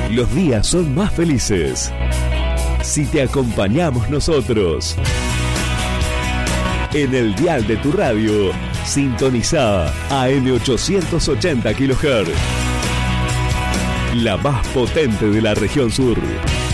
los días son más felices si te acompañamos nosotros. En el dial de tu radio, sintoniza AM 880 kHz. La más potente de la región sur.